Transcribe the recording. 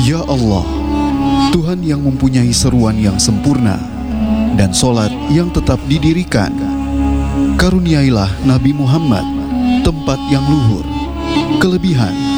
Ya Allah, Tuhan yang mempunyai seruan yang sempurna dan solat yang tetap didirikan, karuniailah Nabi Muhammad tempat yang luhur, kelebihan